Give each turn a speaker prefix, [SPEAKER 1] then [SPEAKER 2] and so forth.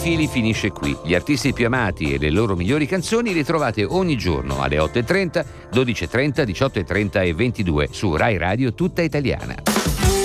[SPEAKER 1] Cinefili finisce qui. Gli artisti più amati e le loro migliori canzoni li trovate ogni giorno alle 8:30, 12:30, 18:30 e 22 su Rai Radio Tutta Italiana.